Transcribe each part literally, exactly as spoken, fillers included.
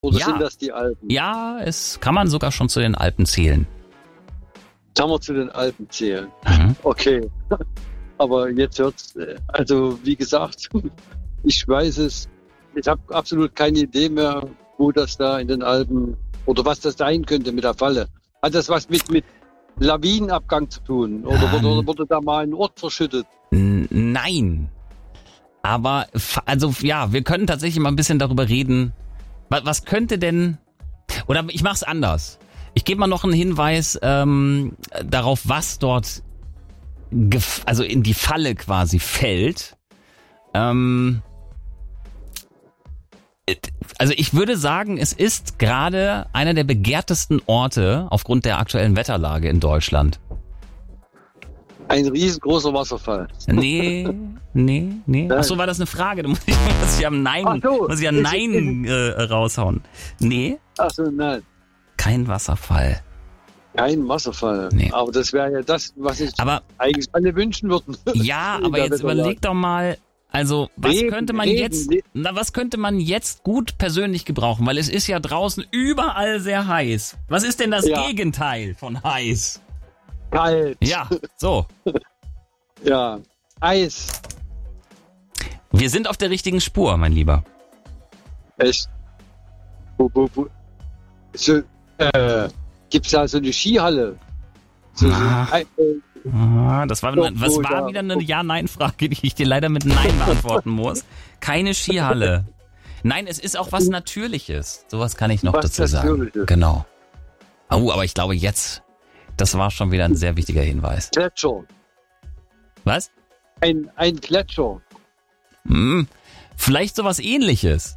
Oder Ja. sind das die Alpen? Ja, es kann man sogar schon zu den Alpen zählen. Kann man zu den Alpen zählen. Mhm. Okay. Aber jetzt hört's, äh, also wie gesagt, ich weiß es, ich habe absolut keine Idee mehr, wo das da in den Alpen oder was das sein könnte mit der Falle. Hat das was mit, mit Lawinenabgang zu tun? Oder Ähm. wurde, wurde da mal ein Ort verschüttet? N- Nein. Aber, f- also ja, wir können tatsächlich mal ein bisschen darüber reden. Was, was könnte denn, oder ich mach's anders. Ich gebe mal noch einen Hinweis ähm, darauf, was dort gef- also in die Falle quasi fällt. Ähm, also ich würde sagen, es ist gerade einer der begehrtesten Orte aufgrund der aktuellen Wetterlage in Deutschland. Ein riesengroßer Wasserfall. Nee, nee, nee. Ach so, war das eine Frage? Da muss ich, muss ich am Nein, Ach so, muss ich am ist- Nein äh, raushauen. Nee, Ach so, nein. kein Wasserfall. Kein Wasserfall. Nee. Aber das wäre ja das, was sich Aber eigentlich alle wünschen würden. ja, In aber der jetzt Wetterlage. überleg doch mal, also was Regen, könnte man Regen, jetzt, Regen. na was könnte man jetzt gut persönlich gebrauchen? Weil es ist ja draußen überall sehr heiß. Was ist denn das Ja. Gegenteil von heiß? Kalt. Ja, so. Ja. Eis. Wir sind auf der richtigen Spur, mein Lieber. Echt. Wo, wo, wo. So, äh, gibt's da so eine Skihalle? So, so, Ah. ein- äh, Ah, das war, Doch, was wo war da- wieder eine Ja-Nein-Frage, die ich dir leider mit Nein beantworten muss. Keine Skihalle. Nein, es ist auch was Natürliches. Sowas kann ich noch Was dazu sagen. Natürliches. Genau. Oh, aber ich glaube jetzt, das war schon wieder ein sehr wichtiger Hinweis. Gletscher. Was? Ein, ein Gletscher. Hm, vielleicht sowas Ähnliches.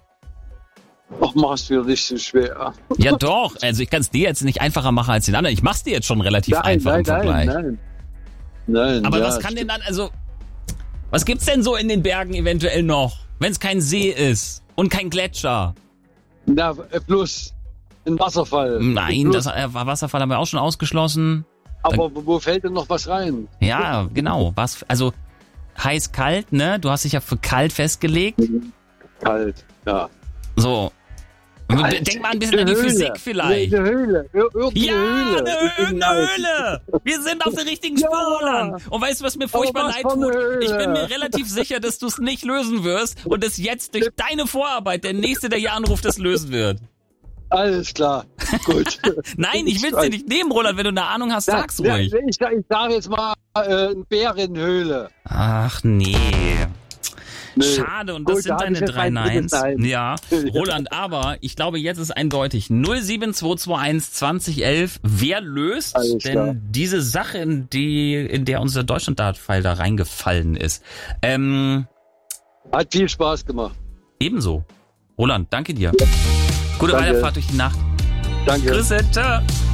Ach, mach's mir nicht so schwer. Ja doch, also ich kann es dir jetzt nicht einfacher machen als den anderen. Ich mach's dir jetzt schon relativ Nein, einfach nein, im Vergleich. nein, nein. Nein. Aber ja, was kann denn dann, also, was gibt's denn so in den Bergen eventuell noch, wenn es kein See ist und kein Gletscher? Na, äh, plus ein Wasserfall. Nein, plus, das äh, Wasserfall haben wir auch schon ausgeschlossen. Aber wo- wo fällt denn noch was rein? Ja, genau. Was, also heiß, kalt, ne? Du hast dich ja für kalt festgelegt. Kalt, ja. So. Kalt. Denk mal ein bisschen an die Eine Höhle. Physik vielleicht. Eine Höhle. Ir irgendeine Ja, Höhle. eine, Ich bin irgendeine alt. Höhle. Wir sind auf der richtigen Ja. Spur, Roland. Und weißt du, was mir furchtbar was leid für eine tut? Höhle. Ich bin mir relativ sicher, dass du es nicht lösen wirst und dass jetzt durch deine Vorarbeit der Nächste, der hier anruft, das lösen wird. Alles klar. Gut. Nein, ich will es dir nicht nehmen, Roland. Wenn du eine Ahnung hast, sag's Ja, ruhig. Ich, ich sage jetzt mal äh, eine Bärenhöhle. Ach nee. Nee. Schade, und das Gut, sind da hab deine ich jetzt drei mein drittes Neins. Nein. Ja, Roland, aber ich glaube, jetzt ist eindeutig null sieben zwei zwei eins zwanzig elf. Wer löst Alles denn klar. diese Sache, in, die, in der unser Deutschland-Fall da reingefallen ist? Ähm, Hat viel Spaß gemacht. ebenso. Roland, danke dir. Gute Danke. Weiterfahrt durch die Nacht. Danke. Grüße, ciao.